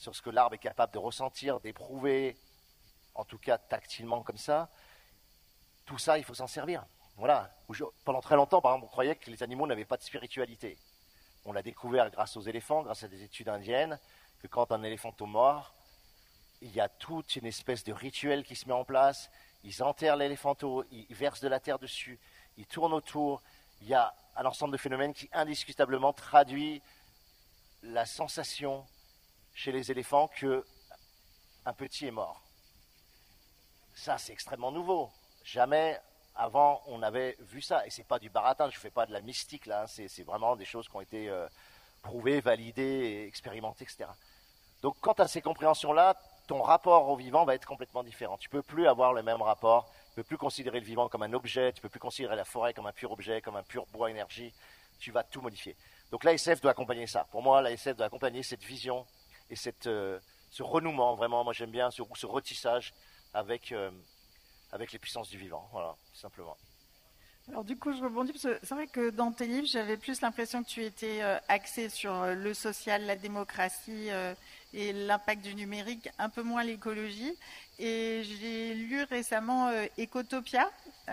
sur ce que l'arbre est capable de ressentir, d'éprouver, en tout cas tactilement comme ça, tout ça, il faut s'en servir. Voilà. Pendant très longtemps, par exemple, on croyait que les animaux n'avaient pas de spiritualité. On l'a découvert grâce aux éléphants, grâce à des études indiennes, que quand un éléphant tombe mort, il y a toute une espèce de rituel qui se met en place. Ils enterrent l'éléphanteau, ils versent de la terre dessus, ils tournent autour. Il y a un ensemble de phénomènes qui indiscutablement traduit la sensation chez les éléphants qu'un petit est mort. Ça, c'est extrêmement nouveau. Jamais avant on avait vu ça. Et c'est pas du baratin, je ne fais pas de la mystique là, c'est vraiment des choses qui ont été prouvées, validées, expérimentées, etc. Donc quant à ces compréhensions-là, ton rapport au vivant va être complètement différent. Tu ne peux plus avoir le même rapport, tu ne peux plus considérer le vivant comme un objet, tu ne peux plus considérer la forêt comme un pur objet, comme un pur bois énergie, tu vas tout modifier. Donc l'ASF doit accompagner ça. Pour moi, l'ASF doit accompagner cette vision et ce renouement, vraiment, moi j'aime bien ce retissage avec les puissances du vivant, voilà, tout simplement. Alors du coup, je rebondis, parce que c'est vrai que dans tes livres, j'avais plus l'impression que tu étais axé sur le social, la démocratie et l'impact du numérique, un peu moins l'écologie. Et j'ai lu récemment Ecotopia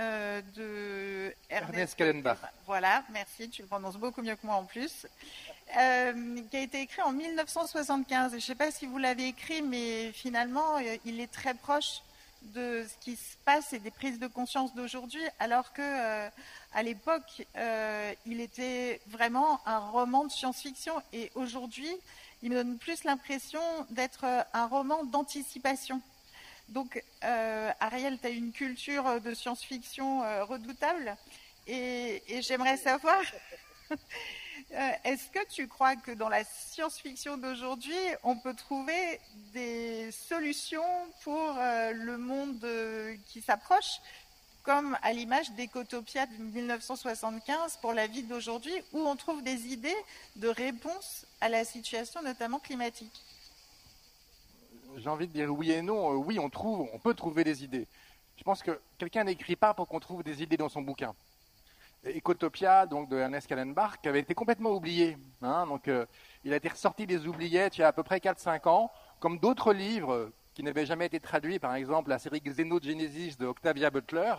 de Ernest Callenbach. Voilà, merci, tu le prononces beaucoup mieux que moi en plus. Qui a été écrit en 1975. Et je ne sais pas si vous l'avez écrit, mais finalement, il est très proche de ce qui se passe et des prises de conscience d'aujourd'hui, alors que à l'époque, il était vraiment un roman de science-fiction, et aujourd'hui, il me donne plus l'impression d'être un roman d'anticipation. Donc, Ariel, tu as une culture de science-fiction redoutable, et j'aimerais savoir... Est-ce que tu crois que dans la science-fiction d'aujourd'hui, on peut trouver des solutions pour le monde qui s'approche, comme à l'image d'Ecotopia de 1975 pour la vie d'aujourd'hui, où on trouve des idées de réponse à la situation notamment climatique? J'ai envie de dire oui et non. Oui, on peut trouver des idées. Je pense que quelqu'un n'écrit pas pour qu'on trouve des idées dans son bouquin. Ecotopia, donc de Ernest Callenbach, qui avait été complètement oublié. Il a été ressorti des oubliettes il y a à peu près 4-5 ans, comme d'autres livres qui n'avaient jamais été traduits, par exemple la série Xenogenesis de Octavia Butler,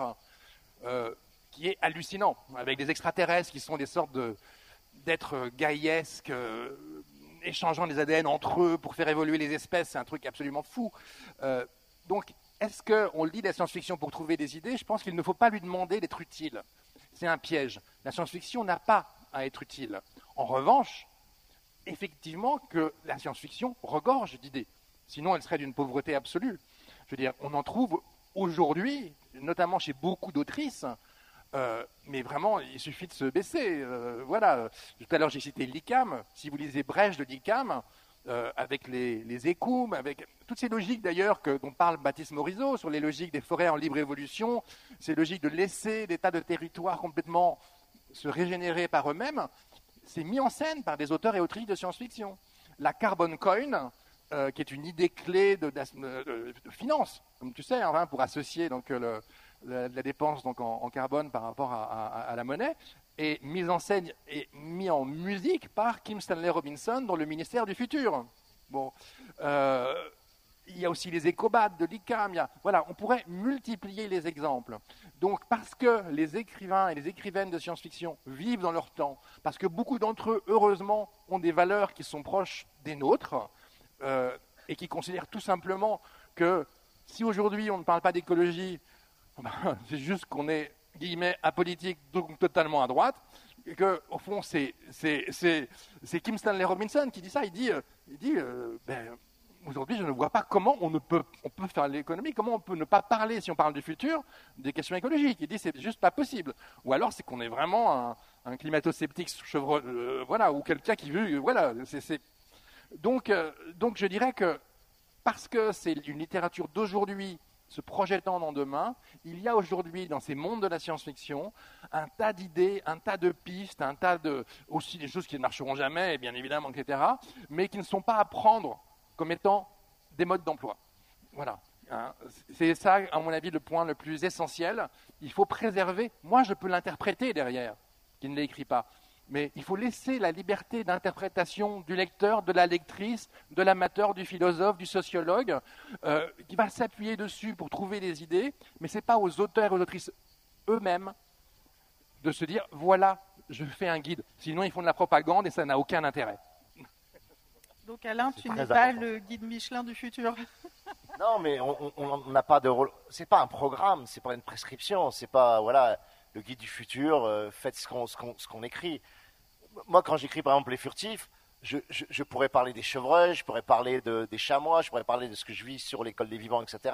qui est hallucinant, avec des extraterrestres qui sont des sortes d'êtres gaïesques, échangeant des ADN entre eux pour faire évoluer les espèces. C'est un truc absolument fou. Donc, est-ce qu'on lit la science-fiction pour trouver des idées? Je pense qu'il ne faut pas lui demander d'être utile. C'est un piège. La science-fiction n'a pas à être utile. En revanche, effectivement que la science-fiction regorge d'idées. Sinon, elle serait d'une pauvreté absolue. Je veux dire, on en trouve aujourd'hui, notamment chez beaucoup d'autrices, mais vraiment, il suffit de se baisser. Voilà. Tout à l'heure, j'ai cité l'ICAM. Si vous lisez Brèche de l'ICAM, avec les écoumes, avec toutes ces logiques d'ailleurs dont parle Baptiste Morisot sur les logiques des forêts en libre évolution, ces logiques de laisser des tas de territoires complètement se régénérer par eux-mêmes, c'est mis en scène par des auteurs et autrices de science-fiction. La Carbon Coin, qui est une idée clé de finance, comme tu sais, hein, pour associer donc, la dépense donc, en carbone par rapport à la monnaie, est mise en scène et mise en musique par Kim Stanley Robinson dans le ministère du Futur. Bon, il y a aussi les écobates de l'ICAM. Voilà, on pourrait multiplier les exemples. Donc, parce que les écrivains et les écrivaines de science-fiction vivent dans leur temps, parce que beaucoup d'entre eux, heureusement, ont des valeurs qui sont proches des nôtres, et qui considèrent tout simplement que si aujourd'hui on ne parle pas d'écologie, c'est juste qu'on est guillemets apolitique, donc totalement à droite, et que au fond c'est Kim Stanley Robinson qui dit ça. Il dit aujourd'hui je ne vois pas comment on peut faire l'économie, comment on peut ne pas parler, si on parle du futur, des questions écologiques. Il dit c'est juste pas possible. Ou alors c'est qu'on est vraiment un climato-sceptique voilà, ou quelqu'un qui veut, voilà. Donc je dirais que parce que c'est une littérature d'aujourd'hui se projetant dans demain, il y a aujourd'hui dans ces mondes de la science-fiction un tas d'idées, un tas de pistes, un tas aussi des choses qui ne marcheront jamais, bien évidemment, etc., mais qui ne sont pas à prendre comme étant des modes d'emploi. Voilà. C'est ça, à mon avis, le point le plus essentiel. Il faut préserver. Moi, je peux l'interpréter derrière, qui ne l'écrit pas. Mais il faut laisser la liberté d'interprétation du lecteur, de la lectrice, de l'amateur, du philosophe, du sociologue, qui va s'appuyer dessus pour trouver des idées, mais ce n'est pas aux auteurs et aux autrices eux-mêmes de se dire, voilà, je fais un guide. Sinon, ils font de la propagande et ça n'a aucun intérêt. Donc Alain, tu n'es très pas important. le guide Michelin du futur. Non, mais on n'a pas de rôle. C'est pas un programme, c'est pas une prescription, c'est pas voilà le guide du futur. Faites ce qu'on écrit. Moi, quand j'écris par exemple Les Furtifs, je pourrais parler des chevreuils, je pourrais parler des chamois, je pourrais parler de ce que je vis sur l'école des vivants, etc.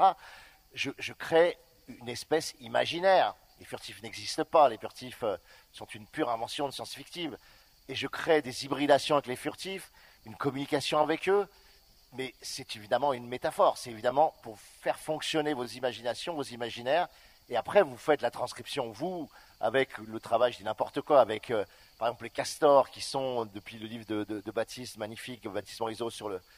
Je crée une espèce imaginaire. Les furtifs n'existent pas, les furtifs sont une pure invention de science-fictive. Et je crée des hybridations avec les furtifs, une communication avec eux, mais c'est évidemment une métaphore, c'est évidemment pour faire fonctionner vos imaginations, vos imaginaires, et après vous faites la transcription, vous, avec le travail, je dis n'importe quoi, avec par exemple les castors qui sont, depuis le livre de Baptiste, magnifique, Baptiste Morisot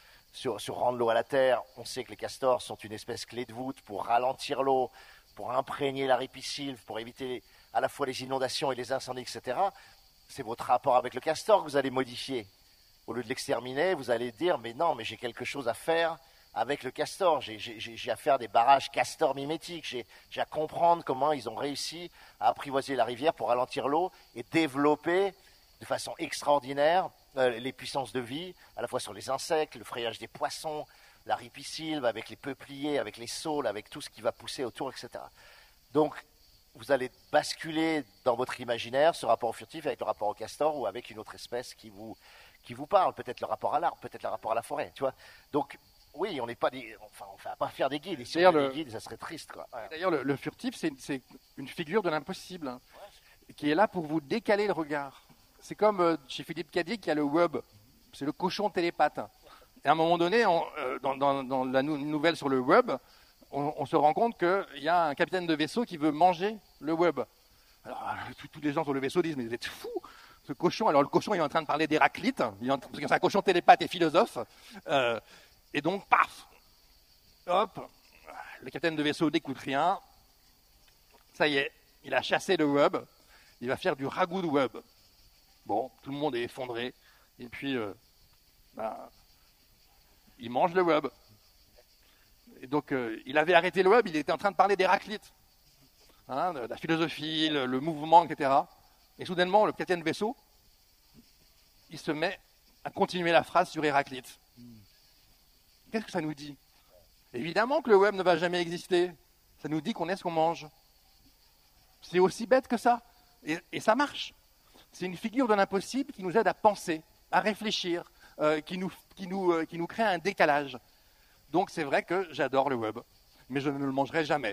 sur rendre l'eau à la terre, on sait que les castors sont une espèce clé de voûte pour ralentir l'eau, pour imprégner la ripisylve, pour éviter à la fois les inondations et les incendies, etc. C'est votre rapport avec le castor que vous allez modifier. Au lieu de l'exterminer, vous allez dire, mais non, mais j'ai quelque chose à faire avec le castor. J'ai à faire des barrages castor mimétiques. J'ai à comprendre comment ils ont réussi à apprivoiser la rivière pour ralentir l'eau et développer de façon extraordinaire les puissances de vie, à la fois sur les insectes, le frayage des poissons, la ripisylve, avec les peupliers, avec les saules, avec tout ce qui va pousser autour, etc. Donc, vous allez basculer dans votre imaginaire ce rapport au furtif avec le rapport au castor ou avec une autre espèce qui vous parle, peut-être le rapport à l'arbre, peut-être le rapport à la forêt, tu vois. Donc, oui, on n'est pas enfin, on ne va pas faire des guides. Et si on fait des guides, ça serait triste, quoi. Ouais. D'ailleurs, le furtif, c'est une figure de l'impossible, hein, qui est là pour vous décaler le regard. C'est comme chez Philippe Cadier qui a le web, c'est le cochon télépathe. Et à un moment donné, dans la nouvelle sur le web, on se rend compte qu'il y a un capitaine de vaisseau qui veut manger le web. Alors, tous les gens sur le vaisseau disent, mais vous êtes fous, ce cochon. Alors le cochon, il est en train de parler d'Héraclite, parce que c'est un cochon télépathe et philosophe. Et donc, paf, hop, le capitaine de vaisseau n'écoute rien. Ça y est, il a chassé le web. Il va faire du ragoût de web. Bon, tout le monde est effondré. Et puis, il mange le web. Et donc, il avait arrêté le web, il était en train de parler d'Héraclite, hein, de la philosophie, le mouvement, etc. Et soudainement, le capitaine de vaisseau, il se met à continuer la phrase sur Héraclite. Qu'est-ce que ça nous dit? Évidemment que le web ne va jamais exister. Ça nous dit qu'on est ce qu'on mange. C'est aussi bête que ça. Et ça marche. C'est une figure de l'impossible qui nous aide à penser, à réfléchir, qui nous crée un décalage. Donc c'est vrai que j'adore le web, mais je ne le mangerai jamais.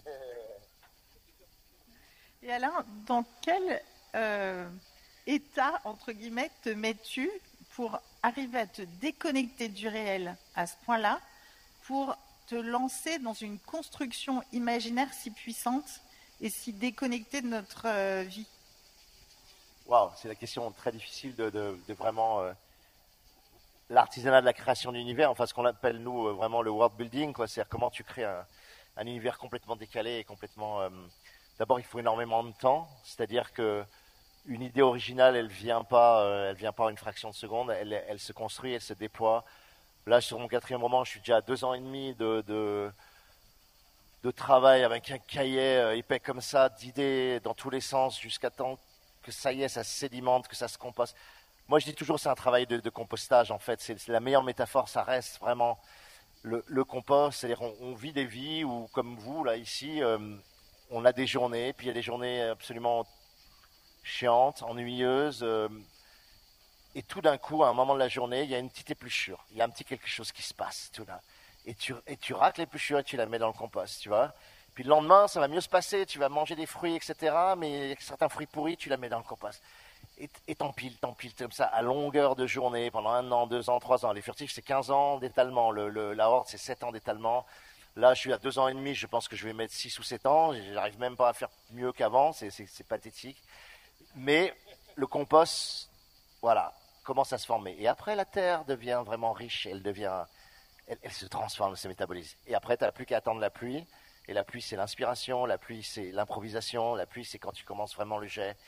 Et Alain, dans quel état, entre guillemets, te mets-tu pour arriver à te déconnecter du réel à ce point-là, pour te lancer dans une construction imaginaire si puissante et si déconnectée de notre vie? Waouh, c'est la question très difficile de vraiment l'artisanat de la création d'univers, enfin ce qu'on appelle nous vraiment le world building, quoi. C'est-à-dire comment tu crées un univers complètement décalé et complètement. D'abord, il faut énormément de temps, c'est-à-dire que une idée originale, elle vient pas en une fraction de seconde, elle se construit, elle se déploie. Là, sur mon 4e roman, je suis déjà à 2 ans et demi de travail avec un cahier épais comme ça, d'idées dans tous les sens, jusqu'à temps que ça y est, ça se sédimente, que ça se composte. Moi, je dis toujours c'est un travail de compostage, en fait. C'est la meilleure métaphore, ça reste vraiment le compost. C'est-à-dire on vit des vies où, comme vous, là, ici, on a des journées, puis il y a des journées absolument chiantes, ennuyeuses. Et tout d'un coup, à un moment de la journée, il y a une petite épluchure. Il y a un petit quelque chose qui se passe, tout là. Et tu racles l'épluchure et tu la mets dans le compost, tu vois. Puis le lendemain, ça va mieux se passer, tu vas manger des fruits, etc. Mais certains fruits pourris, tu la mets dans le compost. Et t'empiles comme ça, à longueur de journée, pendant 1 an, 2 ans, 3 ans. Les furtifs, c'est 15 ans d'étalement. La horde, c'est 7 ans d'étalement. Là, je suis à 2 ans et demi, je pense que je vais mettre 6 ou 7 ans. J'arrive même pas à faire mieux qu'avant, c'est pathétique. Mais le compost, voilà, commence à se former. Et après, la terre devient vraiment riche, elle se transforme, elle se métabolise. Et après, tu n'as plus qu'à attendre la pluie. Et la pluie, c'est l'inspiration, la pluie, c'est l'improvisation, la pluie, c'est quand tu commences vraiment le jet.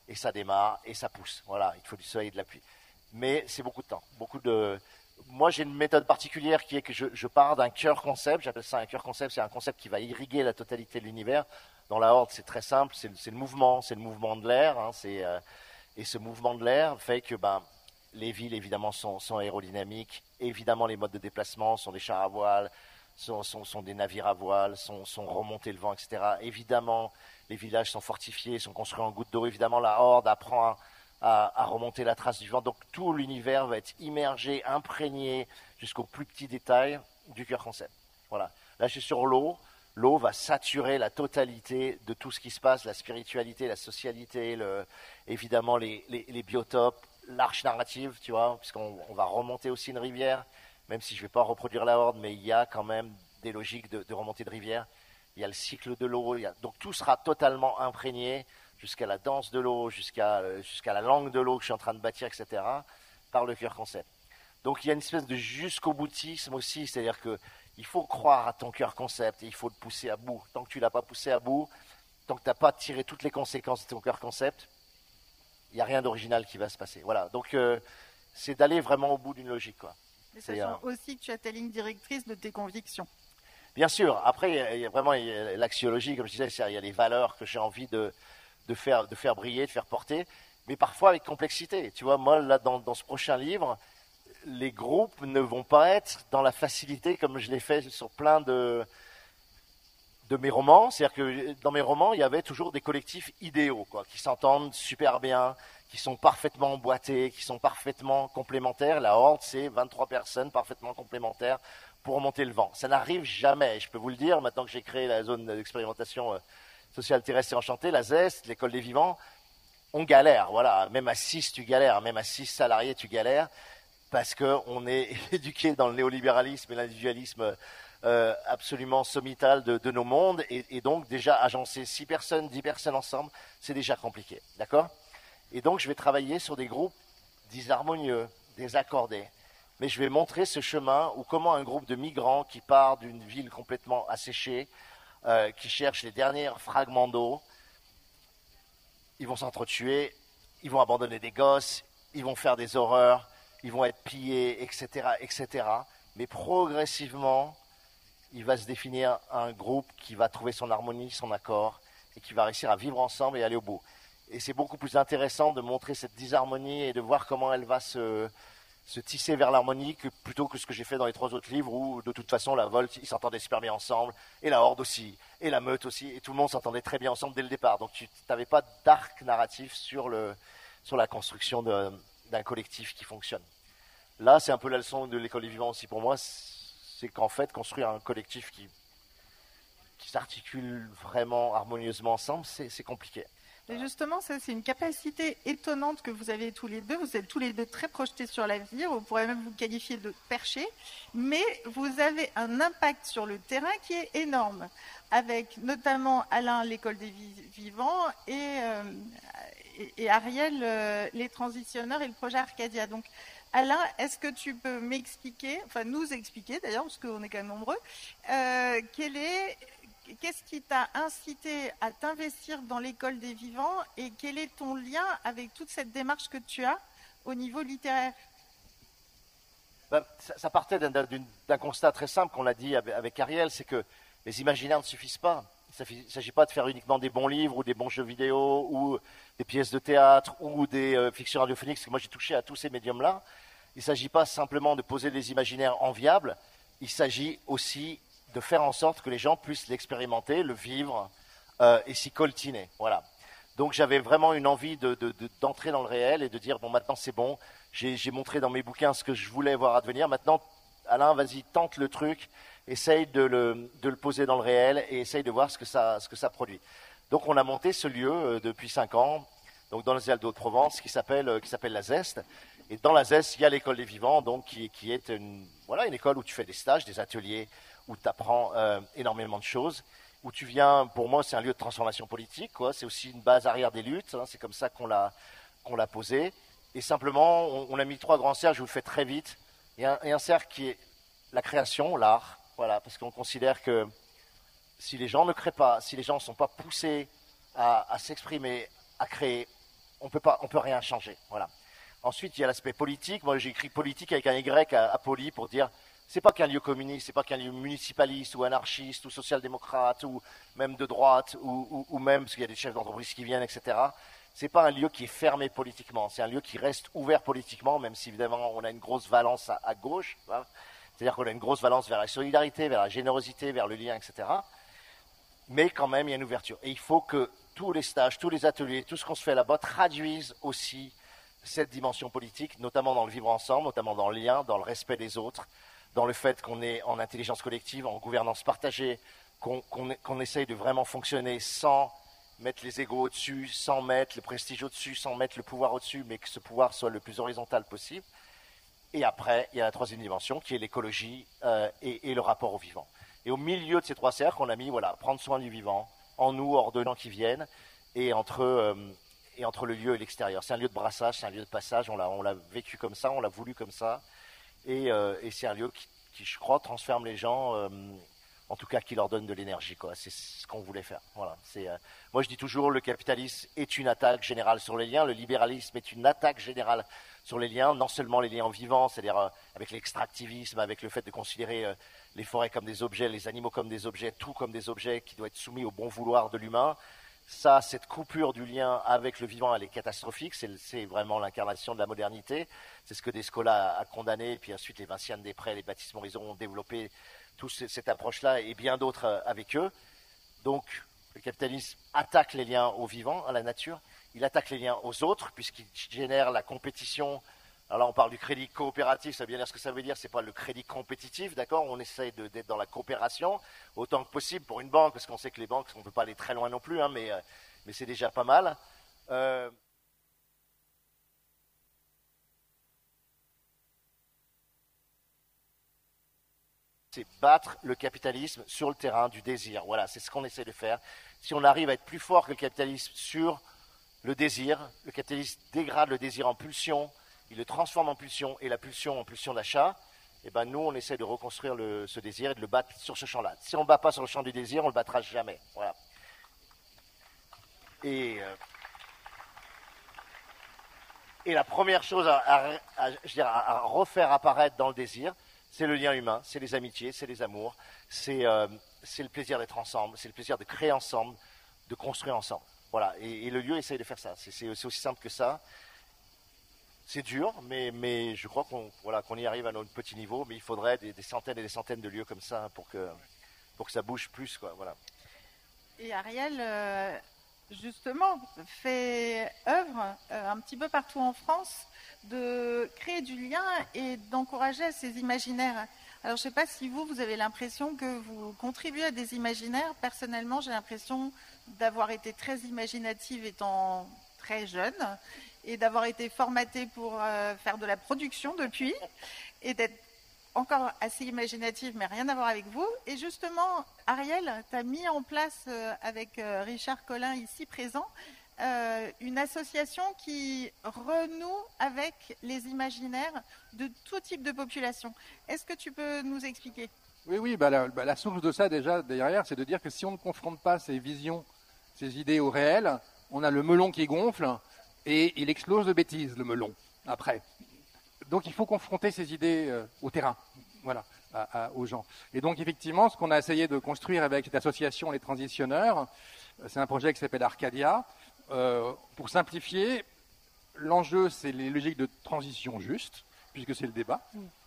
et ça démarre, et ça pousse. Voilà, il faut du soleil et de la pluie. Mais c'est beaucoup de temps. Moi, j'ai une méthode particulière qui est que je pars d'un cœur concept. J'appelle ça un cœur concept. C'est un concept qui va irriguer la totalité de l'univers. Dans la Horde, c'est très simple. C'est le mouvement de l'air. Hein, et ce mouvement de l'air fait que les villes, évidemment, sont aérodynamiques. Évidemment, les modes de déplacement sont des chars à voile, sont des navires à voile, sont remontés le vent, etc. Évidemment, les villages sont fortifiés, sont construits en gouttes d'eau. Évidemment, la Horde apprend à remonter la trace du vent. Donc tout l'univers va être immergé, imprégné jusqu'au plus petit détail du cœur concept. Voilà. Là, je suis sur l'eau. L'eau va saturer la totalité de tout ce qui se passe, la spiritualité, la socialité, évidemment les biotopes, l'arche narrative, tu vois, puisqu'on va remonter aussi une rivière, même si je ne vais pas reproduire la Horde, mais il y a quand même des logiques de remontée de rivière. Il y a le cycle de l'eau. Donc tout sera totalement imprégné jusqu'à la danse de l'eau, jusqu'à la langue de l'eau que je suis en train de bâtir, etc., par le cœur concept. Donc il y a une espèce de jusqu'au boutisme aussi, c'est-à-dire qu'il faut croire à ton cœur concept et il faut le pousser à bout. Tant que tu ne l'as pas poussé à bout, tant que tu n'as pas tiré toutes les conséquences de ton cœur concept, il n'y a rien d'original qui va se passer. Voilà, donc c'est d'aller vraiment au bout d'une logique, quoi. Mais sachant aussi que tu as ta ligne directrice de tes convictions. Bien sûr, après il y a vraiment l'axiologie, comme je disais, il y a les valeurs que j'ai envie de faire briller, de faire porter, mais parfois avec complexité. Tu vois, moi, là, dans ce prochain livre, les groupes ne vont pas être dans la facilité comme je l'ai fait sur plein de mes romans. C'est-à-dire que dans mes romans, il y avait toujours des collectifs idéaux, quoi, qui s'entendent super bien, qui sont parfaitement emboîtés, qui sont parfaitement complémentaires. La Horde, c'est 23 personnes parfaitement complémentaires pour remonter le vent. Ça n'arrive jamais, je peux vous le dire, maintenant que j'ai créé la zone d'expérimentation sociale terrestre et enchantée, la ZEST, l'école des vivants, on galère, voilà. Même à 6, tu galères, même à 6 salariés, tu galères, parce qu'on est éduqué dans le néolibéralisme et l'individualisme absolument sommital de nos mondes, et donc déjà agencer 6 personnes, 10 personnes ensemble, c'est déjà compliqué, d'accord? Et donc je vais travailler sur des groupes disharmonieux, désaccordés, mais je vais montrer ce chemin où comment un groupe de migrants qui part d'une ville complètement asséchée, qui cherchent les derniers fragments d'eau, ils vont s'entretuer, ils vont abandonner des gosses, ils vont faire des horreurs, ils vont être pillés, etc., etc. Mais progressivement, il va se définir un groupe qui va trouver son harmonie, son accord, et qui va réussir à vivre ensemble et aller au bout. Et c'est beaucoup plus intéressant de montrer cette disharmonie et de voir comment elle va se tisser vers l'harmonie plutôt que ce que j'ai fait dans les 3 autres livres où de toute façon la Volt, ils s'entendaient super bien ensemble, et la Horde aussi, et la Meute aussi, et tout le monde s'entendait très bien ensemble dès le départ. Donc tu n'avais pas d'arc narratif sur la construction d'un collectif qui fonctionne. Là, c'est un peu la leçon de l'école des vivants aussi pour moi, c'est qu'en fait, construire un collectif qui s'articule vraiment harmonieusement ensemble, c'est compliqué. Et justement, ça, c'est une capacité étonnante que vous avez tous les deux. Vous êtes tous les deux très projetés sur l'avenir. On pourrait même vous qualifier de perchés. Mais vous avez un impact sur le terrain qui est énorme. Avec notamment Alain, l'école des vivants, et Ariel, les transitionneurs et le projet Arcadia. Donc, Alain, est-ce que tu peux m'expliquer, enfin nous expliquer d'ailleurs, parce qu'on est quand même nombreux, qu'est-ce qui t'a incité à t'investir dans l'école des vivants et quel est ton lien avec toute cette démarche que tu as au niveau littéraire? Ça partait d'un constat très simple qu'on l'a dit avec Ariel, c'est que les imaginaires ne suffisent pas. Il ne s'agit pas de faire uniquement des bons livres ou des bons jeux vidéo ou des pièces de théâtre ou des fictions radiophoniques, parce que moi j'ai touché à tous ces médiums-là. Il ne s'agit pas simplement de poser des imaginaires enviables, il s'agit aussi de faire en sorte que les gens puissent l'expérimenter, le vivre et s'y coltiner. Voilà. Donc j'avais vraiment une envie d'entrer dans le réel et de dire, bon maintenant c'est bon, j'ai montré dans mes bouquins ce que je voulais voir advenir, maintenant Alain, vas-y, tente le truc, essaye de le poser dans le réel et essaye de voir ce que ça produit. Donc on a monté ce lieu depuis 5 ans, donc dans les Alpes d'Haute-Provence, qui s'appelle la ZEST. Et dans la ZEST, il y a l'école des vivants, donc qui est une école où tu fais des stages, des ateliers, où tu apprends énormément de choses, où tu viens, pour moi, c'est un lieu de transformation politique, quoi. C'est aussi une base arrière des luttes, hein, c'est comme ça qu'on l'a posé. Et simplement, on a mis 3 grands cercles, je vous le fais très vite. Il y a un cercle qui est la création, l'art, voilà, parce qu'on considère que si les gens ne créent pas, si les gens ne sont pas poussés à s'exprimer, à créer, on peut rien changer. Voilà. Ensuite, il y a l'aspect politique. Moi, j'ai écrit politique avec un Y à Poli pour dire c'est pas qu'un lieu communiste, c'est pas qu'un lieu municipaliste ou anarchiste ou social-démocrate ou même de droite ou même parce qu'il y a des chefs d'entreprise qui viennent, etc. C'est pas un lieu qui est fermé politiquement. C'est un lieu qui reste ouvert politiquement, même si évidemment on a une grosse valence à gauche. Hein. C'est-à-dire qu'on a une grosse valence vers la solidarité, vers la générosité, vers le lien, etc. Mais quand même, il y a une ouverture. Et il faut que tous les stages, tous les ateliers, tout ce qu'on se fait là-bas traduisent aussi cette dimension politique, notamment dans le vivre ensemble, notamment dans le lien, dans le respect des autres, dans le fait qu'on est en intelligence collective, en gouvernance partagée, qu'on essaye de vraiment fonctionner sans mettre les égos au-dessus, sans mettre le prestige au-dessus, sans mettre le pouvoir au-dessus, mais que ce pouvoir soit le plus horizontal possible. Et après, il y a la troisième dimension qui est l'écologie et le rapport au vivant. Et au milieu de ces trois cercles, on a mis, voilà, prendre soin du vivant, en nous, hors de gens qui viennent, et entre le lieu et l'extérieur. C'est un lieu de brassage, c'est un lieu de passage, on l'a vécu comme ça, on l'a voulu comme ça, et c'est un lieu qui, je crois, transforme les gens, en tout cas qui leur donne de l'énergie, quoi. C'est ce qu'on voulait faire. Voilà. Moi, je dis toujours, le capitalisme est une attaque générale sur les liens, le libéralisme est une attaque générale sur les liens, non seulement les liens vivants, c'est-à-dire avec l'extractivisme, avec le fait de considérer les forêts comme des objets, les animaux comme des objets, tout comme des objets qui doivent être soumis au bon vouloir de l'humain. Ça, cette coupure du lien avec le vivant, elle est catastrophique. C'est vraiment l'incarnation de la modernité. C'est ce que Descola a condamné, et puis ensuite les Vinciane-Després, les Baptiste-Morizot ont développé toute cette approche-là et bien d'autres avec eux. Donc, le capitalisme attaque les liens au vivant, à la nature. Il attaque les liens aux autres, puisqu'il génère la compétition. Alors là, on parle du crédit coopératif, ça veut bien dire ce que ça veut dire. C'est pas le crédit compétitif, d'accord? On essaye d'être dans la coopération autant que possible pour une banque, parce qu'on sait que les banques, on ne peut pas aller très loin non plus, hein, mais c'est déjà pas mal. C'est battre le capitalisme sur le terrain du désir. Voilà, c'est ce qu'on essaie de faire. Si on arrive à être plus fort que le capitalisme sur le désir, le capitalisme dégrade le désir en pulsion, il le transforme en pulsion et la pulsion en pulsion d'achat. Et ben nous, on essaie de reconstruire ce désir et de le battre sur ce champ-là. Si on ne bat pas sur le champ du désir, on ne le battra jamais. Voilà. Et la première chose à refaire apparaître dans le désir, c'est le lien humain, c'est les amitiés, c'est les amours, c'est le plaisir d'être ensemble, c'est le plaisir de créer ensemble, de construire ensemble. Voilà. Et le lieu essaye de faire ça. C'est aussi simple que ça. C'est dur, mais je crois qu'on y arrive à notre petit niveau, mais il faudrait des centaines et des centaines de lieux comme ça pour que ça bouge plus, quoi. Voilà. Et Ariel, justement, fait œuvre un petit peu partout en France de créer du lien et d'encourager ces imaginaires. Alors, je ne sais pas si vous avez l'impression que vous contribuez à des imaginaires. Personnellement, j'ai l'impression d'avoir été très imaginative étant très jeune et d'avoir été formatée pour faire de la production depuis et d'être encore assez imaginative, mais rien à voir avec vous. Et justement, Ariel, tu as mis en place avec Richard Collin, ici présent, une association qui renoue avec les imaginaires de tout type de population. Est-ce que tu peux nous expliquer ? Oui, la source de ça déjà derrière, c'est de dire que si on ne confronte pas ces visions, ces idées au réel, on a le melon qui gonfle et il explose de bêtises, le melon, après. Donc il faut confronter ces idées au terrain, voilà, aux gens. Et donc effectivement, ce qu'on a essayé de construire avec cette association Les Transitionneurs, c'est un projet qui s'appelle Arcadia. Pour simplifier, l'enjeu c'est les logiques de transition juste, puisque c'est le débat.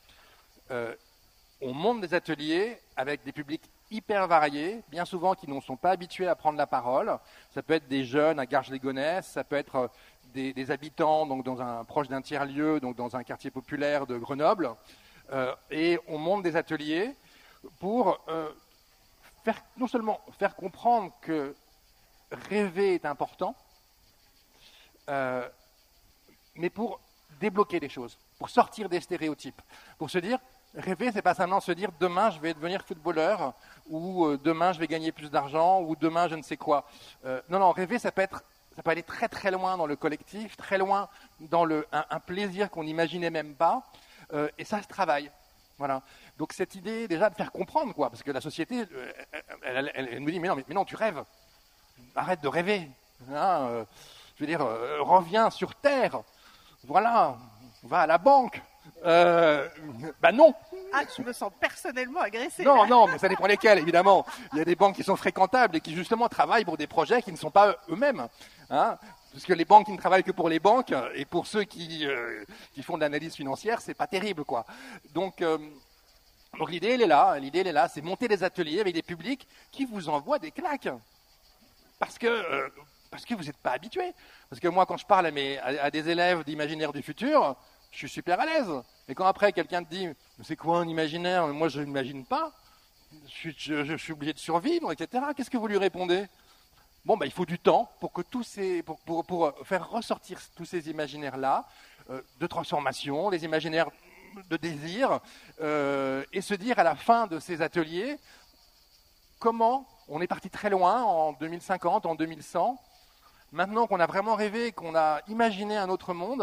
On monte des ateliers avec des publics hyper variés, bien souvent qui ne sont pas habitués à prendre la parole. Ça peut être des jeunes à Garges-les-Gonesse, ça peut être des habitants donc proche d'un tiers-lieu, donc dans un quartier populaire de Grenoble. Et on monte des ateliers pour non seulement faire comprendre que rêver est important, mais pour débloquer les choses, pour sortir des stéréotypes, pour se dire, rêver, c'est pas seulement se dire demain je vais devenir footballeur, ou demain je vais gagner plus d'argent, ou demain je ne sais quoi. Non, rêver, ça peut aller très très loin dans le collectif, très loin dans un plaisir qu'on n'imaginait même pas, et ça se travaille. Voilà. Donc cette idée déjà de faire comprendre, quoi, parce que la société, elle nous dit mais non, tu rêves, arrête de rêver. Hein, Je veux dire, reviens sur Terre. Voilà, va à la banque. Non. Ah, je me sens personnellement agressée. Non, là. non, mais ça dépend lesquelles, évidemment. Il y a des banques qui sont fréquentables et qui, justement, travaillent pour des projets qui ne sont pas eux-mêmes. Hein, parce que les banques qui ne travaillent que pour les banques, et pour ceux qui font de l'analyse financière, c'est pas terrible, quoi. Donc l'idée, elle est là, c'est monter des ateliers avec des publics qui vous envoient des claques. Parce que vous n'êtes pas habitués. Parce que moi, quand je parle à des élèves d'imaginaire du futur, je suis super à l'aise. Et quand après, quelqu'un te dit « c'est quoi un imaginaire ?» Moi, je n'imagine pas. Je suis obligé de survivre, etc. Qu'est-ce que vous lui répondez? Bon, il faut du temps pour que pour faire ressortir tous ces imaginaires-là, de transformation, les imaginaires de désir, et se dire à la fin de ces ateliers comment on est parti très loin en 2050, en 2100. Maintenant qu'on a vraiment rêvé, qu'on a imaginé un autre monde,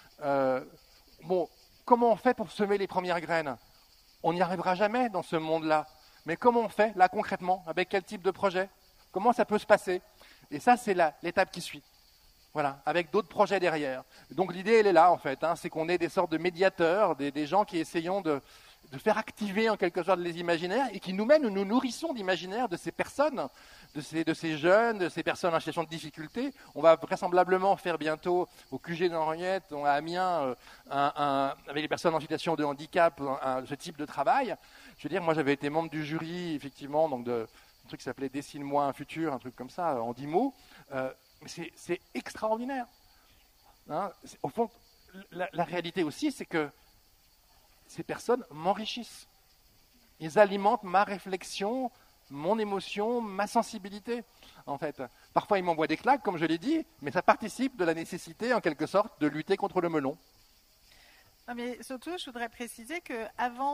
comment on fait pour semer les premières graines? On n'y arrivera jamais dans ce monde-là. Mais comment on fait, là, concrètement? Avec quel type de projet? Comment ça peut se passer? Et ça, c'est l'étape qui suit. Voilà, avec d'autres projets derrière. Donc l'idée, elle est là, en fait. Hein, c'est qu'on ait des sortes de médiateurs, des gens qui essayons de faire activer, en quelque sorte, les imaginaires et qui nous nourrissons d'imaginaires de ces personnes, de ces jeunes, de ces personnes en situation de difficulté. On va vraisemblablement faire bientôt au QG d'Henriette, à Amiens, avec les personnes en situation de handicap, ce type de travail. Je veux dire, moi j'avais été membre du jury, effectivement, donc un truc qui s'appelait Dessine-moi un futur, un truc comme ça, en 10 mots. Mais c'est extraordinaire. Hein, au fond, la réalité aussi, c'est que ces personnes m'enrichissent. Ils alimentent ma réflexion, mon émotion, ma sensibilité, en fait. Parfois, ils m'envoient des claques, comme je l'ai dit, mais ça participe de la nécessité, en quelque sorte, de lutter contre le melon. Non, mais surtout, je voudrais préciser qu'avant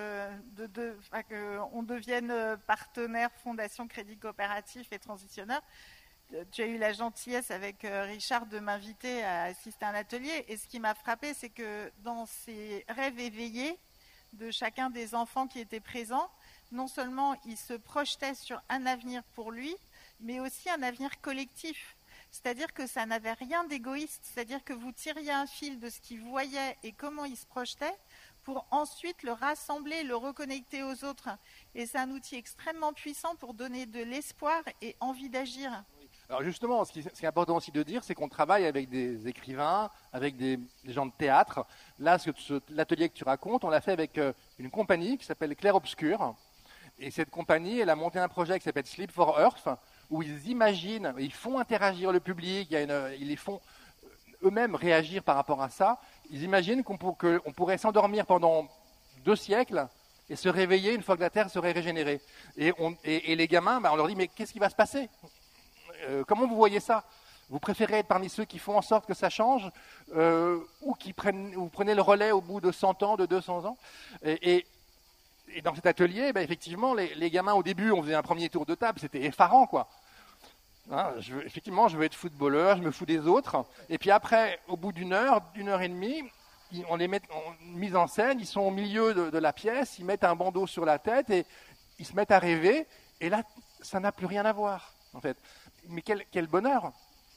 qu'on devienne partenaire Fondation Crédit Coopératif et Transitionneur, tu as eu la gentillesse avec Richard de m'inviter à assister à un atelier. Et ce qui m'a frappé, c'est que dans ces rêves éveillés de chacun des enfants qui étaient présents, non seulement il se projetait sur un avenir pour lui, mais aussi un avenir collectif. C'est-à-dire que ça n'avait rien d'égoïste. C'est-à-dire que vous tiriez un fil de ce qu'il voyait et comment il se projetait pour ensuite le rassembler, le reconnecter aux autres. Et c'est un outil extrêmement puissant pour donner de l'espoir et envie d'agir. Alors justement, ce qui est important aussi de dire, c'est qu'on travaille avec des écrivains, avec des gens de théâtre. Là, l'atelier que tu racontes, on l'a fait avec une compagnie qui s'appelle Clair Obscur. Et cette compagnie, elle a monté un projet qui s'appelle Sleep for Earth, où ils imaginent, ils font interagir le public, ils les font eux-mêmes réagir par rapport à ça. Ils imaginent qu'on pourrait s'endormir pendant 2 siècles et se réveiller une fois que la Terre serait régénérée. Et les gamins, on leur dit, mais qu'est-ce qui va se passer? Comment vous voyez ça? Vous préférez être parmi ceux qui font en sorte que ça change ou vous prenez le relais au bout de 100 ans, de 200 ans? Et dans cet atelier, effectivement, les gamins, au début, on faisait un premier tour de table, c'était effarant, quoi. Hein, effectivement, je veux être footballeur, je me fous des autres. Et puis après, au bout d'une heure et demie, on les met en mise en scène, ils sont au milieu de la pièce, ils mettent un bandeau sur la tête et ils se mettent à rêver. Et là, ça n'a plus rien à voir, en fait. Mais quel bonheur!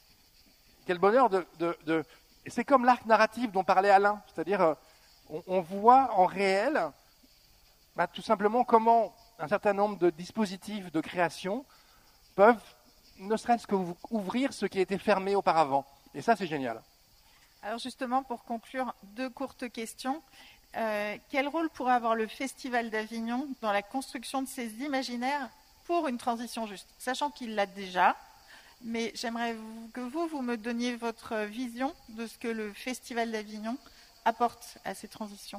Quel bonheur Et c'est comme l'arc narratif dont parlait Alain. C'est-à-dire, on voit en réel, tout simplement, comment un certain nombre de dispositifs de création peuvent, ne serait-ce que ouvrir ce qui était fermé auparavant. Et ça, c'est génial. Alors justement, pour conclure, 2 courtes questions. Quel rôle pourrait avoir le Festival d'Avignon dans la construction de ces imaginaires pour une transition juste? Sachant qu'il l'a déjà, mais j'aimerais que vous me donniez votre vision de ce que le Festival d'Avignon apporte à ces transitions.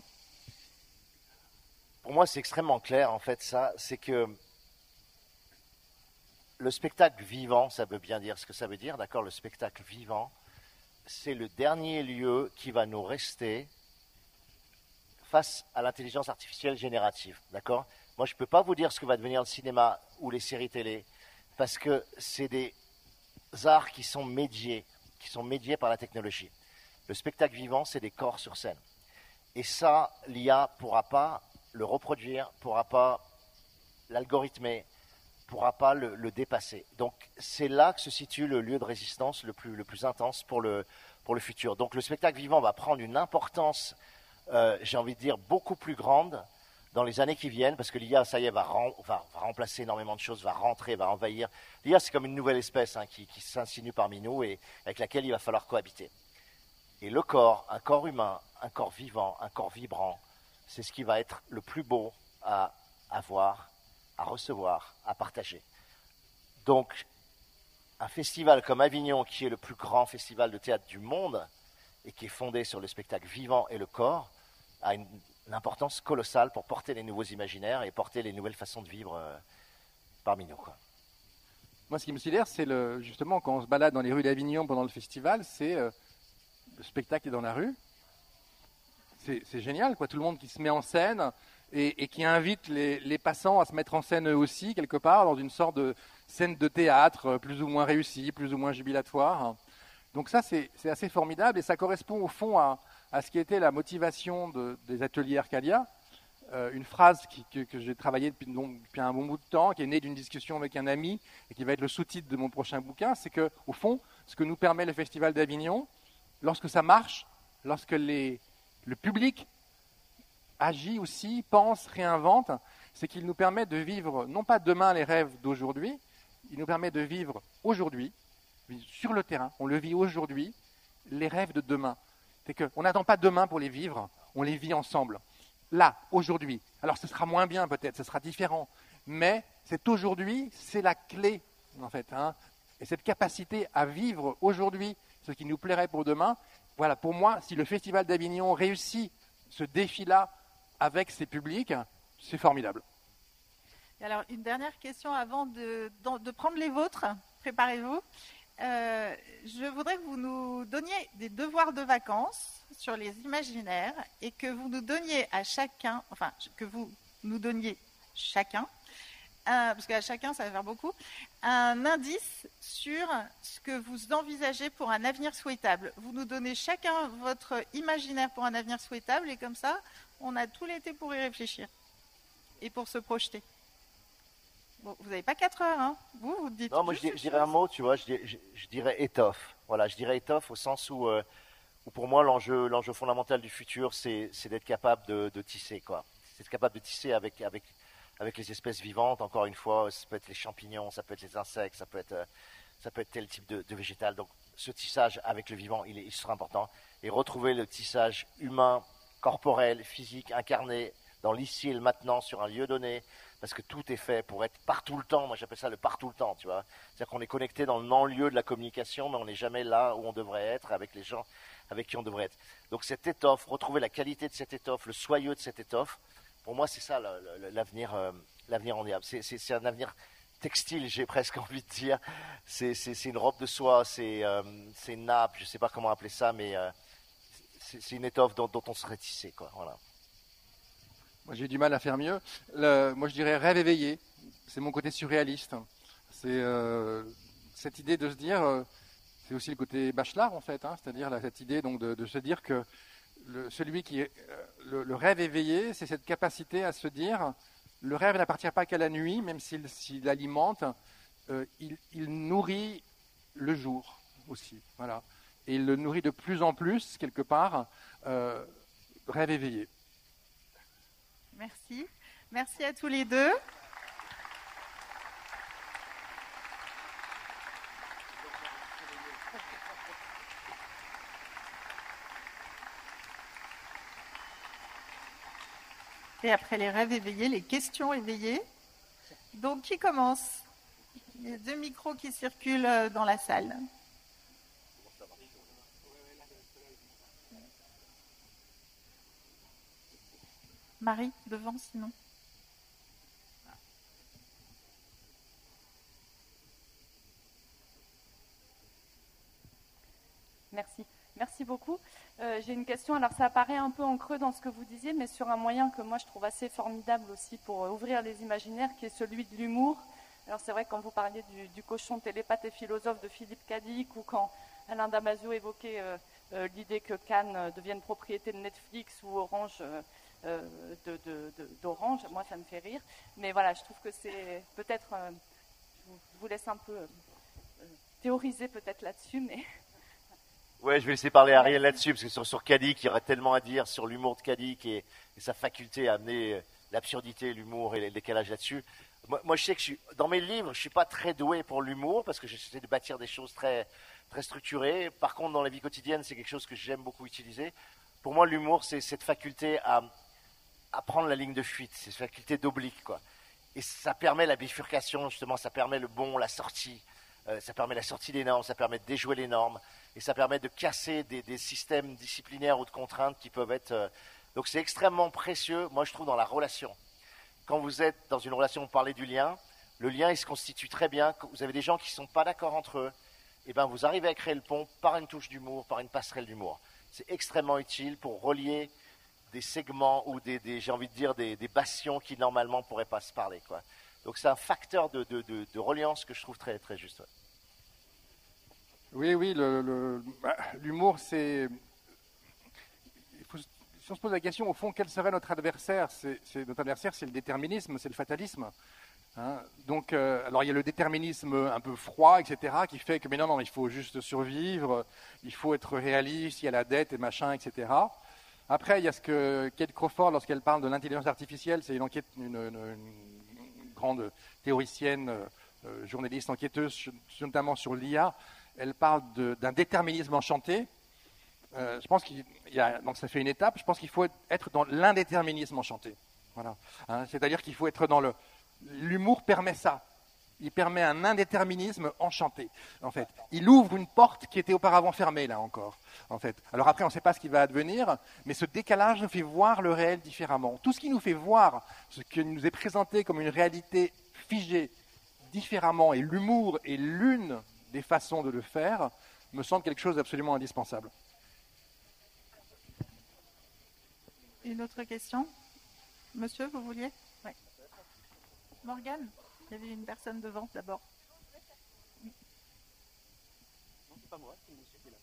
Pour moi, c'est extrêmement clair, en fait, ça. C'est que le spectacle vivant, ça veut bien dire ce que ça veut dire, d'accord? Le spectacle vivant, c'est le dernier lieu qui va nous rester face à l'intelligence artificielle générative, d'accord? Moi, je ne peux pas vous dire ce que va devenir le cinéma ou les séries télé, parce que c'est des arts qui sont médiés par la technologie. Le spectacle vivant, c'est des corps sur scène. Et ça, l'IA ne pourra pas le reproduire, ne pourra pas l'algorithmer, pourra pas le dépasser. Donc c'est là que se situe le lieu de résistance le plus intense pour le futur. Donc le spectacle vivant va prendre une importance, j'ai envie de dire, beaucoup plus grande dans les années qui viennent, parce que l'IA, ça y est, va remplacer énormément de choses, va rentrer, va envahir. L'IA, c'est comme une nouvelle espèce qui s'insinue parmi nous et avec laquelle il va falloir cohabiter. Et le corps, un corps humain, un corps vivant, un corps vibrant, c'est ce qui va être le plus beau à avoir, à recevoir, à partager. Donc, un festival comme Avignon, qui est le plus grand festival de théâtre du monde et qui est fondé sur le spectacle vivant et le corps, a une importance colossale pour porter les nouveaux imaginaires et porter les nouvelles façons de vivre parmi nous, quoi. Moi, ce qui me sidère, c'est justement quand on se balade dans les rues d'Avignon pendant le festival, c'est le spectacle est dans la rue. C'est génial, quoi. Tout le monde qui se met en scène et qui invite les passants à se mettre en scène eux aussi, quelque part, dans une sorte de scène de théâtre plus ou moins réussie, plus ou moins jubilatoire. Donc ça, c'est assez formidable et ça correspond au fond à ce qui était la motivation des ateliers Arcadia. Une phrase que j'ai travaillée depuis un bon bout de temps, qui est née d'une discussion avec un ami et qui va être le sous-titre de mon prochain bouquin, c'est que, au fond, ce que nous permet le Festival d'Avignon, lorsque ça marche, lorsque le public agit aussi, pense, réinvente, c'est qu'il nous permet de vivre, non pas demain les rêves d'aujourd'hui, il nous permet de vivre aujourd'hui, sur le terrain, on le vit aujourd'hui, les rêves de demain. C'est qu'on n'attend pas demain pour les vivre, on les vit ensemble. Là, aujourd'hui. Alors ce sera moins bien peut-être, ce sera différent, mais c'est aujourd'hui, c'est la clé en fait. Et cette capacité à vivre aujourd'hui ce qui nous plairait pour demain, voilà, pour moi, si le Festival d'Avignon réussit ce défi-là avec ses publics, c'est formidable. Et alors, une dernière question avant de prendre les vôtres. Préparez-vous. Je voudrais que vous nous donniez des devoirs de vacances sur les imaginaires et que vous nous donniez à chacun, enfin, que vous nous donniez chacun, parce qu'à chacun, ça va faire beaucoup, un indice sur ce que vous envisagez pour un avenir souhaitable. Vous nous donnez chacun votre imaginaire pour un avenir souhaitable et comme ça, on a tout l'été pour y réfléchir et pour se projeter. Bon, vous n'avez pas 4 heures, hein. Vous dites. Non, moi je dirais un mot, tu vois, je dirais étoffe. Voilà, je dirais étoffe au sens où pour moi l'enjeu fondamental du futur, c'est d'être capable de tisser, quoi. C'est d'être capable de tisser avec les espèces vivantes. Encore une fois, ça peut être les champignons, ça peut être les insectes, ça peut être tel type de végétal. Donc ce tissage avec le vivant, il sera important. Et retrouver le tissage humain, corporel, physique, incarné dans l'ici et le maintenant sur un lieu donné. Parce que tout est fait pour être partout le temps. Moi, j'appelle ça le partout le temps, tu vois. C'est-à-dire qu'on est connecté dans le non-lieu de la communication, mais on n'est jamais là où on devrait être, avec les gens avec qui on devrait être. Donc cette étoffe, retrouver la qualité de cette étoffe, le soyeux de cette étoffe, pour moi, c'est ça l'avenir enviable. C'est un avenir textile, j'ai presque envie de dire. C'est une robe de soie, c'est une nappe, je ne sais pas comment appeler ça, mais c'est une étoffe dont on serait tissé, quoi. Voilà. Moi, j'ai du mal à faire mieux. Moi, je dirais rêve éveillé. C'est mon côté surréaliste. C'est cette idée de se dire, c'est aussi le côté Bachelard en fait, c'est-à-dire cette idée donc de se dire que celui qui est le rêve éveillé, c'est cette capacité à se dire, le rêve n'appartient pas qu'à la nuit, même s'il alimente, il nourrit le jour aussi, voilà. Et il le nourrit de plus en plus quelque part. Rêve éveillé. Merci. Merci à tous les deux. Et après les rêves éveillés, les questions éveillées. Donc, qui commence? Il y a 2 micros qui circulent dans la salle. Marie, devant, sinon. Merci. Merci beaucoup. J'ai une question. Alors, ça apparaît un peu en creux dans ce que vous disiez, mais sur un moyen que moi, je trouve assez formidable aussi pour ouvrir les imaginaires, qui est celui de l'humour. Alors, c'est vrai, quand vous parliez du cochon télépathe et philosophe de Philippe Cadic, ou quand Alain Damasio évoquait l'idée que Cannes devienne propriété de Netflix ou Orange... d'Orange, moi ça me fait rire, mais voilà, je trouve que c'est peut-être je vous laisse un peu théoriser peut-être là-dessus, mais... Ouais, je vais laisser parler Ariel là-dessus, parce que sur Kadik, il y aurait tellement à dire sur l'humour de Kadik et sa faculté à amener l'absurdité, l'humour et le décalage là-dessus. Moi, je sais que dans mes livres, je suis pas très doué pour l'humour, parce que j'essaie de bâtir des choses très, très structurées. Par contre, dans la vie quotidienne, c'est quelque chose que j'aime beaucoup utiliser. Pour moi, l'humour, c'est cette faculté à prendre la ligne de fuite, c'est cette faculté d'oblique, quoi. Et ça permet la bifurcation, justement, ça permet le bon, la sortie, ça permet la sortie des normes, ça permet de déjouer les normes, et ça permet de casser des systèmes disciplinaires ou de contraintes qui peuvent être... Donc c'est extrêmement précieux, moi je trouve, dans la relation. Quand vous êtes dans une relation, vous parlez du lien, le lien il se constitue très bien, quand vous avez des gens qui ne sont pas d'accord entre eux, et ben vous arrivez à créer le pont par une touche d'humour, par une passerelle d'humour. C'est extrêmement utile pour relier des segments ou j'ai envie de dire, des bastions qui normalement ne pourraient pas se parler, quoi. Donc c'est un facteur de reliance que je trouve très, très juste. Oui, l'humour, c'est... Si on se pose la question, au fond, quel serait notre adversaire ? Notre adversaire, c'est le déterminisme, c'est le fatalisme. Hein, donc, alors il y a le déterminisme un peu froid, etc., qui fait que, mais non, il faut juste survivre, il faut être réaliste, il y a la dette et machin, etc. Après, il y a ce que Kate Crawford, lorsqu'elle parle de l'intelligence artificielle, c'est une grande théoricienne, journaliste, enquêteuse, notamment sur l'IA, elle parle d'un déterminisme enchanté. Je pense donc ça fait une étape, je pense qu'il faut être dans l'indéterminisme enchanté. Voilà. Hein, c'est-à-dire qu'il faut être dans l'humour permet ça. Il permet un indéterminisme enchanté, en fait. Il ouvre une porte qui était auparavant fermée, là encore, en fait. Alors après, on ne sait pas ce qui va advenir, mais ce décalage nous fait voir le réel différemment. Tout ce qui nous fait voir ce qui nous est présenté comme une réalité figée différemment, et l'humour est l'une des façons de le faire, me semble quelque chose d'absolument indispensable. Une autre question ? Monsieur, vous vouliez ? Oui. Morgane ? Il y avait une personne devant d'abord. Non, c'est pas moi, c'est monsieur qui est là.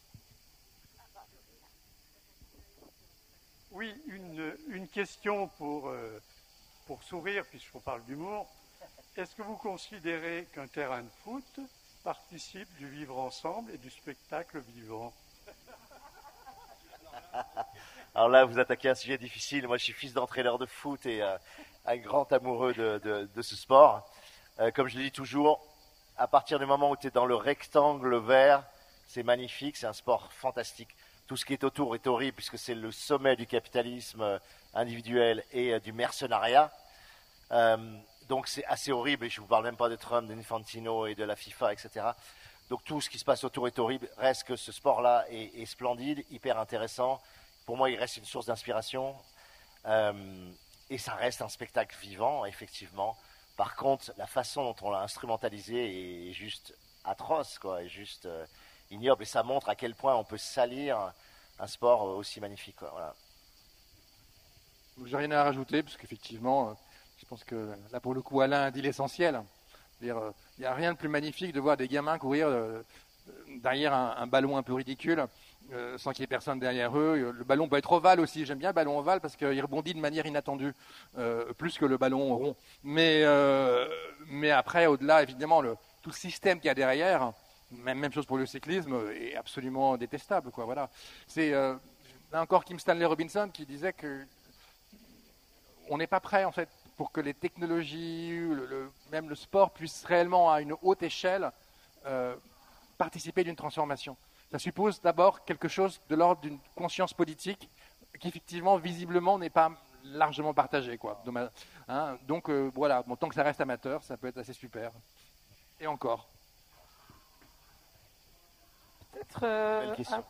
Oui, une question pour sourire, puisqu'on parle d'humour. Est-ce que vous considérez qu'un terrain de foot participe du vivre ensemble et du spectacle vivant ? Alors là, vous attaquez un sujet difficile. Moi, je suis fils d'entraîneur de foot et un grand amoureux de ce sport. Comme je le dis toujours, à partir du moment où tu es dans le rectangle vert, c'est magnifique, c'est un sport fantastique. Tout ce qui est autour est horrible puisque c'est le sommet du capitalisme individuel et du mercenariat. Donc c'est assez horrible, et je ne vous parle même pas de Trump, d'Infantino et de la FIFA, etc. Donc tout ce qui se passe autour est horrible. Reste que ce sport-là est splendide, hyper intéressant. Pour moi, il reste une source d'inspiration. Et ça reste un spectacle vivant, effectivement. Par contre, la façon dont on l'a instrumentalisé est juste atroce, quoi, est juste ignoble. Et ça montre à quel point on peut salir un sport aussi magnifique, quoi. Voilà. J'ai rien à rajouter, parce qu'effectivement, je pense que là, pour le coup, Alain a dit l'essentiel. Il n'y a rien de plus magnifique de voir des gamins courir derrière un ballon un peu ridicule, sans qu'il y ait personne derrière eux. Le ballon peut être ovale aussi. J'aime bien le ballon ovale parce qu'il rebondit de manière inattendue, plus que le ballon rond. Mais après, au-delà, évidemment, tout le système qu'il y a derrière, même chose pour le cyclisme, est absolument détestable, quoi. Voilà. C'est là encore Kim Stanley Robinson qui disait que on n'est pas prêt, en fait, pour que les technologies, même le sport, puissent réellement, à une haute échelle, participer d'une transformation. Ça suppose d'abord quelque chose de l'ordre d'une conscience politique qui, effectivement, visiblement, n'est pas largement partagée, quoi. Hein, donc, voilà, bon, tant que ça reste amateur, ça peut être assez super. Et encore. Peut-être... Belle question.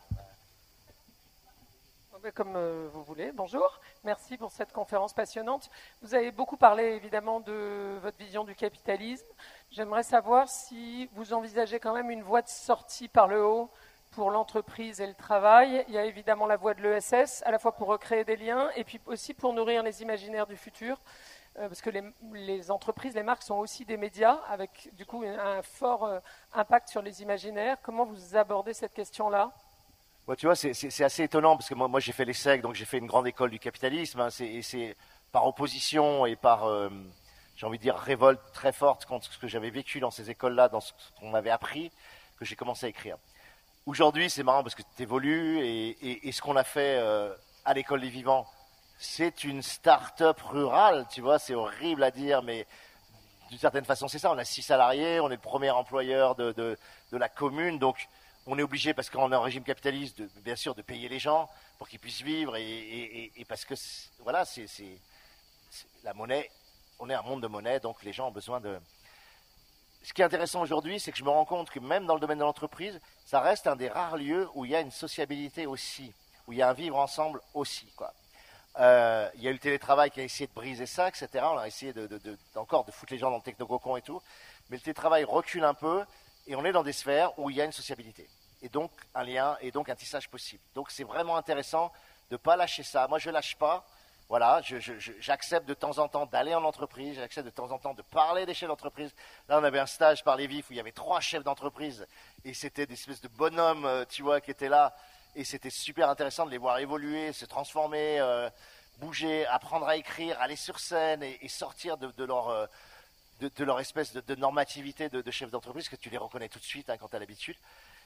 Comme vous voulez. Bonjour. Merci pour cette conférence passionnante. Vous avez beaucoup parlé évidemment de votre vision du capitalisme. J'aimerais savoir si vous envisagez quand même une voie de sortie par le haut pour l'entreprise et le travail. Il y a évidemment la voie de l'ESS, à la fois pour recréer des liens et puis aussi pour nourrir les imaginaires du futur. Parce que les entreprises, les marques sont aussi des médias avec du coup un fort impact sur les imaginaires. Comment vous abordez cette question-là ? Bon, tu vois, c'est assez étonnant parce que moi j'ai fait l'ESSEC, donc j'ai fait une grande école du capitalisme. Hein, c'est par opposition et par j'ai envie de dire, révolte très forte contre ce que j'avais vécu dans ces écoles-là, dans ce qu'on m'avait appris, que j'ai commencé à écrire. Aujourd'hui, c'est marrant parce que tu évolues et ce qu'on a fait à l'école des vivants, c'est une start-up rurale, tu vois, c'est horrible à dire, mais d'une certaine façon, c'est ça. On a 6 salariés, on est le premier employeur de la commune, donc on est obligé, parce qu'on est en régime capitaliste, bien sûr, de payer les gens pour qu'ils puissent vivre et parce que, voilà, c'est la monnaie, on est un monde de monnaie, donc les gens ont besoin de... Ce qui est intéressant aujourd'hui, c'est que je me rends compte que même dans le domaine de l'entreprise, ça reste un des rares lieux où il y a une sociabilité aussi, où il y a un vivre ensemble aussi, quoi. Il y a eu le télétravail qui a essayé de briser ça, etc. On a essayé encore de foutre les gens dans le technococon et tout, mais le télétravail recule un peu et on est dans des sphères où il y a une sociabilité et donc un lien et donc un tissage possible. Donc c'est vraiment intéressant de ne pas lâcher ça. Moi je lâche pas. Voilà, j'accepte de temps en temps d'aller en entreprise, j'accepte de temps en temps de parler des chefs d'entreprise. Là, on avait un stage par les vifs où il y avait 3 chefs d'entreprise et c'était des espèces de bonhommes, tu vois, qui étaient là. Et c'était super intéressant de les voir évoluer, se transformer, bouger, apprendre à écrire, aller sur scène et sortir de leur espèce de normativité de chef d'entreprise, que tu les reconnais tout de suite quand tu as l'habitude.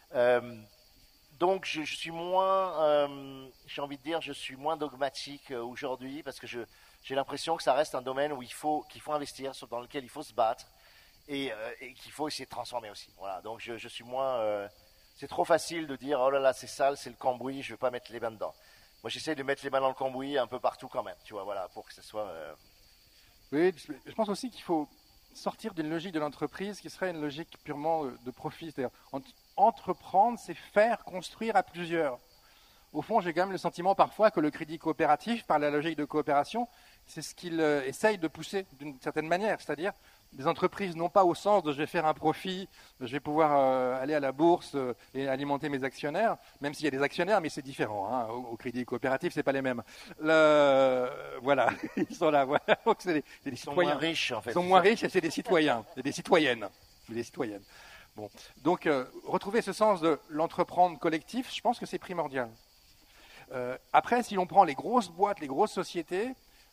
Donc je suis moins, j'ai envie de dire, je suis moins dogmatique aujourd'hui parce que j'ai l'impression que ça reste un domaine où qu'il faut investir, dans lequel il faut se battre et qu'il faut essayer de transformer aussi. Voilà, donc je suis moins... c'est trop facile de dire oh là là c'est sale, c'est le cambouis, je ne veux pas mettre les mains dedans. Moi j'essaie de mettre les mains dans le cambouis un peu partout quand même, tu vois, voilà, pour que ce soit... Oui, je pense aussi qu'il faut sortir d'une logique de l'entreprise qui serait une logique purement de profit. C'est-à-dire, entreprendre, c'est faire construire à plusieurs. Au fond, j'ai quand même le sentiment parfois que le crédit coopératif, par la logique de coopération, c'est ce qu'il essaye de pousser d'une certaine manière. C'est-à-dire, des entreprises non pas au sens de je vais faire un profit, je vais pouvoir aller à la bourse et alimenter mes actionnaires, même s'il y a des actionnaires, mais c'est différent. Hein. Au crédit coopératif, c'est pas les mêmes. Voilà, ils sont là. Voilà. Donc c'est des citoyens. Ils sont moins riches, en fait. Ils sont moins riches et c'est des citoyens, c'est des citoyennes. Des citoyennes. Bon. Donc, retrouver ce sens de l'entreprendre collectif, je pense que c'est primordial. Après, si l'on prend les grosses boîtes, les grosses sociétés,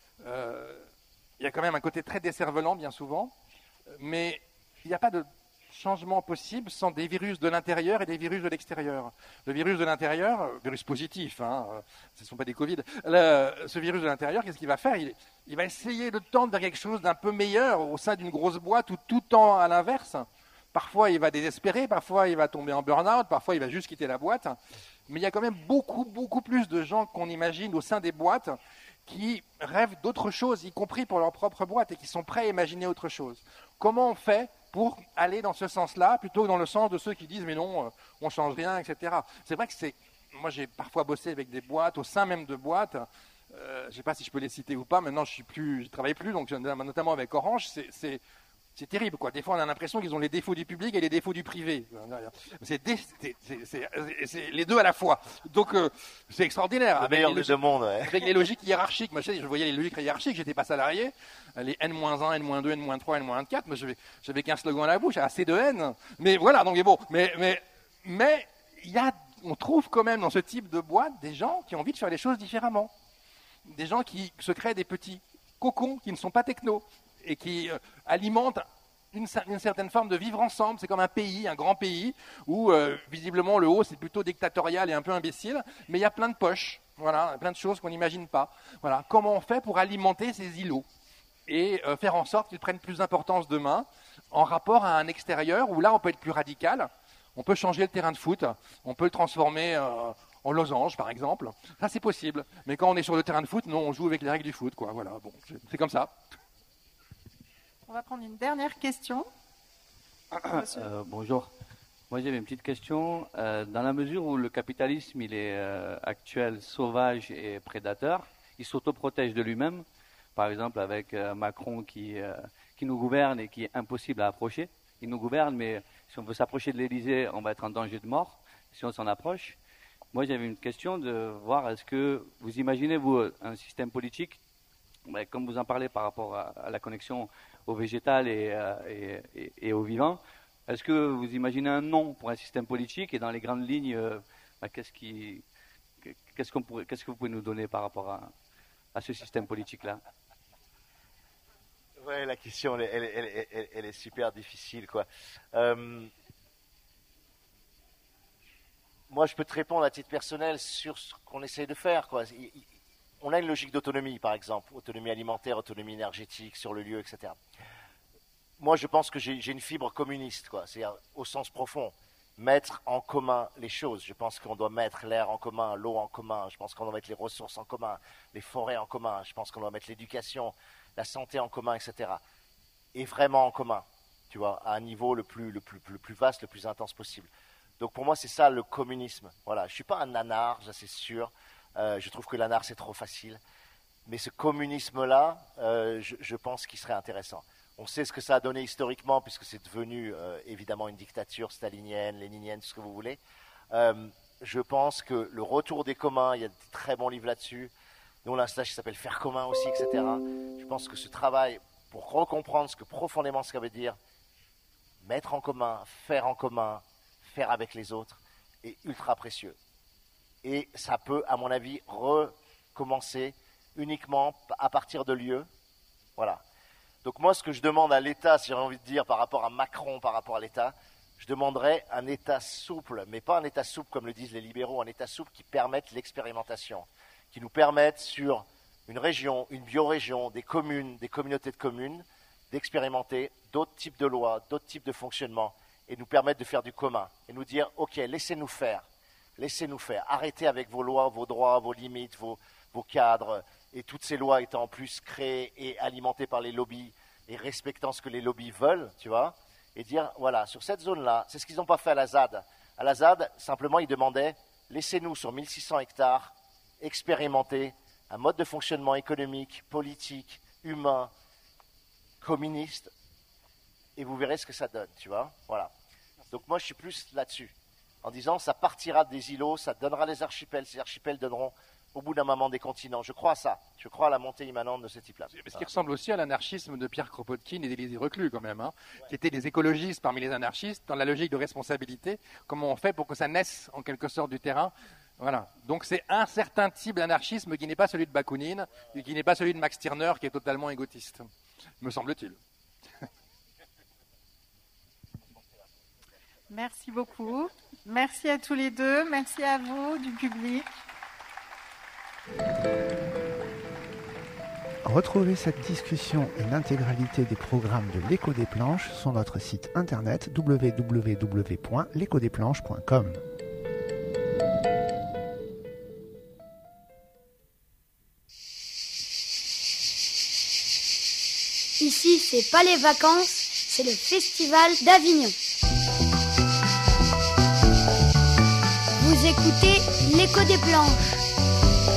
il y a quand même un côté très décervelant, bien souvent, mais il n'y a pas de changement possible sans des virus de l'intérieur et des virus de l'extérieur. Le virus de l'intérieur, virus positif, hein, ce ne sont pas des Covid, ce virus de l'intérieur, qu'est-ce qu'il va faire ? Il va essayer de tendre vers quelque chose d'un peu meilleur au sein d'une grosse boîte où tout tend à l'inverse. Parfois, il va désespérer, parfois, il va tomber en burn-out, parfois, il va juste quitter la boîte. Mais il y a quand même beaucoup, beaucoup plus de gens qu'on imagine au sein des boîtes qui rêvent d'autre chose, y compris pour leur propre boîte, et qui sont prêts à imaginer autre chose. Comment on fait pour aller dans ce sens-là, plutôt que dans le sens de ceux qui disent « mais non, on ne change rien, etc. » C'est vrai que moi, j'ai parfois bossé avec des boîtes, au sein même de boîtes, je ne sais pas si je peux les citer ou pas, maintenant je ne travaille plus, donc notamment avec Orange, c'est terrible, quoi. Des fois, on a l'impression qu'ils ont les défauts du public et les défauts du privé. C'est les deux à la fois. Donc, c'est extraordinaire. Le meilleur des deux mondes, ouais. Avec les logiques hiérarchiques. Moi, je voyais les logiques hiérarchiques, j'étais pas salarié. Les N-1, N-2, N-3, N-4. Moi, j'avais qu'un slogan à la bouche, assez de haine. Mais voilà, donc bon. Mais on trouve quand même dans ce type de boîte des gens qui ont envie de faire les choses différemment. Des gens qui se créent des petits cocons qui ne sont pas techno et qui alimentent une certaine forme de vivre ensemble. C'est comme un pays, un grand pays, où visiblement le haut c'est plutôt dictatorial et un peu imbécile, mais il y a plein de poches, voilà, plein de choses qu'on n'imagine pas. Voilà. Comment on fait pour alimenter ces îlots et faire en sorte qu'ils prennent plus d'importance demain en rapport à un extérieur où là on peut être plus radical, on peut changer le terrain de foot, on peut le transformer en losange par exemple, ça c'est possible. Mais quand on est sur le terrain de foot, non, on joue avec les règles du foot, quoi. Voilà, bon, c'est comme ça. On va prendre une dernière question. Bonjour. Moi, j'avais une petite question. Dans la mesure où le capitalisme il est actuel, sauvage et prédateur, il s'autoprotège de lui-même. Par exemple, avec Macron qui nous gouverne et qui est impossible à approcher. Il nous gouverne, mais si on veut s'approcher de l'Élysée, on va être en danger de mort si on s'en approche. Moi, j'avais une question de voir, est-ce que vous imaginez, vous, un système politique, comme vous en parlez par rapport à la connexion au végétal et au vivant, est-ce que vous imaginez un nom pour un système politique et dans les grandes lignes, qu'est-ce que vous pouvez nous donner par rapport à ce système politique-là ? Ouais, la question, elle est super difficile, quoi. Moi, je peux te répondre à titre personnel sur ce qu'on essaye de faire, quoi. On a une logique d'autonomie, par exemple, autonomie alimentaire, autonomie énergétique sur le lieu, etc. Moi, je pense que j'ai une fibre communiste, quoi. C'est-à-dire au sens profond, mettre en commun les choses. Je pense qu'on doit mettre l'air en commun, l'eau en commun. Je pense qu'on doit mettre les ressources en commun, les forêts en commun. Je pense qu'on doit mettre l'éducation, la santé en commun, etc. Et vraiment en commun, tu vois, à un niveau le plus vaste, le plus intense possible. Donc pour moi, c'est ça le communisme. Voilà, je suis pas un nanar, ça c'est sûr. Je trouve que l'anar c'est trop facile. Mais ce communisme-là, je pense qu'il serait intéressant. On sait ce que ça a donné historiquement, puisque c'est devenu évidemment une dictature stalinienne, léninienne, tout ce que vous voulez. Je pense que le retour des communs, il y a de très bons livres là-dessus. Nous, on a un stage qui s'appelle Faire commun aussi, etc. Je pense que ce travail, pour recomprendre profondément ce que ça veut dire, mettre en commun, faire avec les autres, est ultra précieux. Et ça peut, à mon avis, recommencer uniquement à partir de lieux. Voilà. Donc moi, ce que je demande à l'État, si j'ai envie de dire, par rapport à Macron, par rapport à l'État, je demanderais un État souple, mais pas un État souple comme le disent les libéraux, un État souple qui permette l'expérimentation, qui nous permette sur une région, une biorégion, des communes, des communautés de communes, d'expérimenter d'autres types de lois, d'autres types de fonctionnement, et nous permettre de faire du commun, et nous dire, ok, laissez-nous faire, arrêtez avec vos lois, vos droits, vos limites, vos cadres, et toutes ces lois étant en plus créées et alimentées par les lobbies, et respectant ce que les lobbies veulent, tu vois, et dire, voilà, sur cette zone-là, c'est ce qu'ils n'ont pas fait à la ZAD. À la ZAD, simplement, ils demandaient, laissez-nous sur 1600 hectares expérimenter un mode de fonctionnement économique, politique, humain, communiste, et vous verrez ce que ça donne, tu vois, voilà. Donc moi, je suis plus là-dessus, en disant, ça partira des îlots, ça donnera les archipels, ces archipels donneront au bout d'un moment des continents. Je crois à ça. Je crois à la montée immanente de ce type-là. Ce qui ressemble aussi à l'anarchisme de Pierre Kropotkin et d'Élisée Reclus, quand même, qui étaient des écologistes parmi les anarchistes, dans la logique de responsabilité. Comment on fait pour que ça naisse, en quelque sorte, du terrain? Voilà. Donc c'est un certain type d'anarchisme qui n'est pas celui de Bakounine, et qui n'est pas celui de Max Stirner, qui est totalement égotiste, me semble-t-il. Merci beaucoup. Merci à tous les deux. Merci à vous, du public. Retrouvez cette discussion et l'intégralité des programmes de l'Écho des Planches sur notre site internet www.lecodesplanches.com. Ici, c'est pas les vacances, c'est le Festival d'Avignon. Vous écoutez l'Écho des Planches.